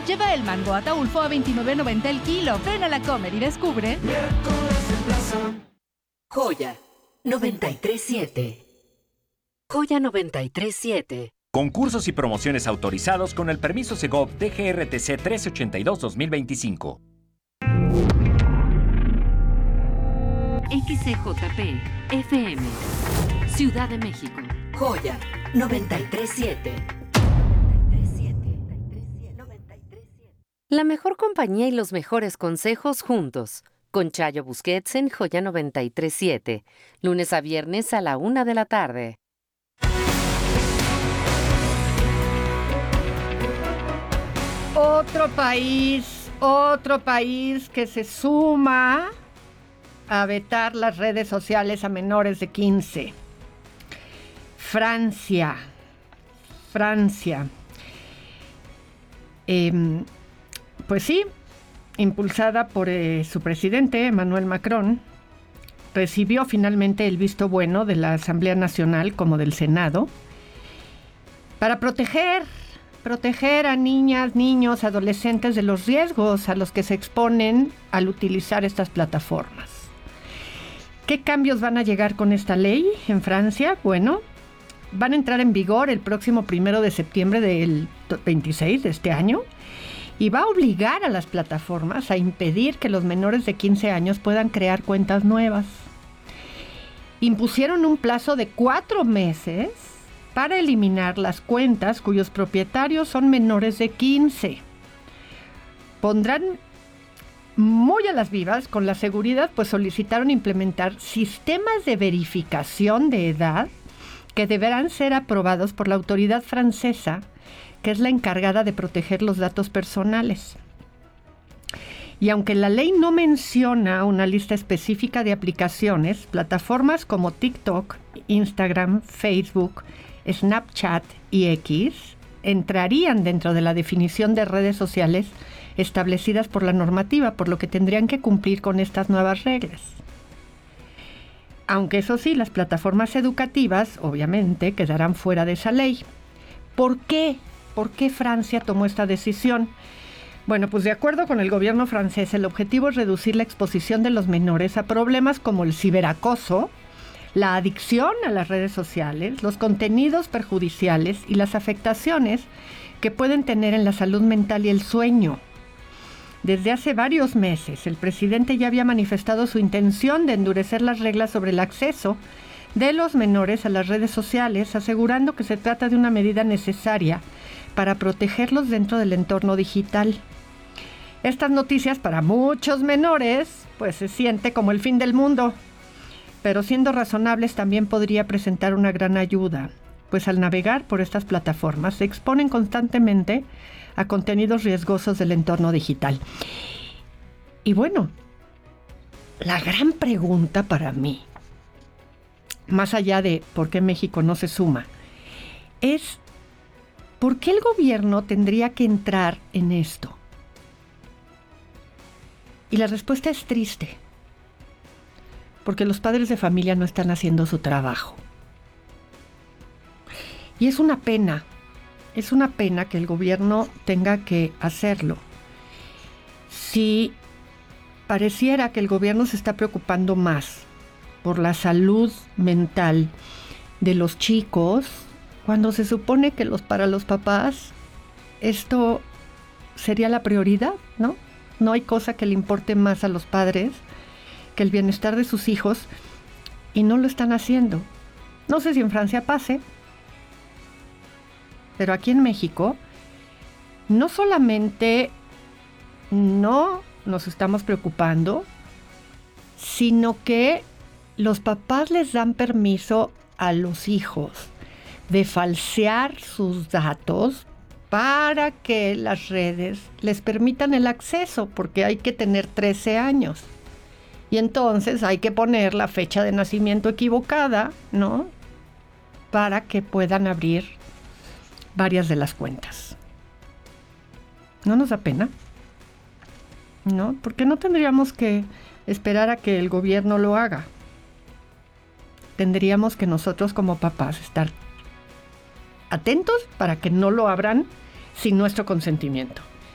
Lleva el mango Ataulfo a $29.90 el kilo. Ven a la Comer y descubre. Joya 93.7. Joya 93.7. Concursos y promociones autorizados con el permiso Segov DGRTC 1382-2025. XCJP FM Ciudad de México. Joya 93.7. La mejor compañía y los mejores consejos juntos. Con Chayo Busquets en Joya 93.7. Lunes a viernes a la 1 de la tarde. Otro país que se suma a vetar las redes sociales a menores de 15. Francia. Pues sí, impulsada por su presidente, Emmanuel Macron, recibió finalmente el visto bueno de la Asamblea Nacional como del Senado para proteger a niñas, niños, adolescentes de los riesgos a los que se exponen al utilizar estas plataformas. ¿Qué cambios van a llegar con esta ley en Francia? Bueno, van a entrar en vigor el próximo 1 de septiembre del 26 de este año y va a obligar a las plataformas a impedir que los menores de 15 años puedan crear cuentas nuevas. Impusieron un plazo de 4 meses para eliminar las cuentas cuyos propietarios son menores de 15. Pondrán muy a las vivas con la seguridad, pues solicitaron implementar sistemas de verificación de edad que deberán ser aprobados por la autoridad francesa, que es la encargada de proteger los datos personales. Y aunque la ley no menciona una lista específica de aplicaciones, plataformas como TikTok, Instagram, Facebook, Snapchat y X entrarían dentro de la definición de redes sociales establecidas por la normativa, por lo que tendrían que cumplir con estas nuevas reglas. Aunque eso sí, las plataformas educativas obviamente quedarán fuera de esa ley. ¿Por qué? ¿Por qué Francia tomó esta decisión? Bueno, pues de acuerdo con el gobierno francés, el objetivo es reducir la exposición de los menores a problemas como el ciberacoso, la adicción a las redes sociales, los contenidos perjudiciales y las afectaciones que pueden tener en la salud mental y el sueño. Desde hace varios meses, el presidente ya había manifestado su intención de endurecer las reglas sobre el acceso de los menores a las redes sociales, asegurando que se trata de una medida necesaria para protegerlos dentro del entorno digital. Estas noticias para muchos menores, pues se siente como el fin del mundo, pero siendo razonables también podría presentar una gran ayuda, pues al navegar por estas plataformas se exponen constantemente a contenidos riesgosos del entorno digital. Y bueno, la gran pregunta para mí, más allá de por qué México no se suma, es ¿por qué el gobierno tendría que entrar en esto? Y la respuesta es triste, porque los padres de familia no están haciendo su trabajo. Y es una pena que el gobierno tenga que hacerlo. Si pareciera que el gobierno se está preocupando más por la salud mental de los chicos, cuando se supone que para los papás esto sería la prioridad, ¿no? No hay cosa que le importe más a los padres que el bienestar de sus hijos, y no lo están haciendo. No sé si en Francia pase, pero aquí en México no solamente no nos estamos preocupando, sino que los papás les dan permiso a los hijos de falsear sus datos para que las redes les permitan el acceso, porque hay que tener 13 años. Y entonces hay que poner la fecha de nacimiento equivocada, ¿no? Para que puedan abrir varias de las cuentas. ¿No nos da pena? ¿No? ¿Por qué no tendríamos que esperar a que el gobierno lo haga? Tendríamos que nosotros como papás estar atentos para que no lo abran sin nuestro consentimiento.